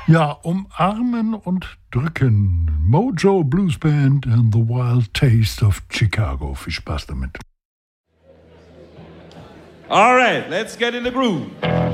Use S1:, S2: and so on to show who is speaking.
S1: Ja, umarmen und drücken. Mojo Blues Band and the Wild Taste of Chicago. Viel Spaß damit.
S2: All right, let's get in the groove.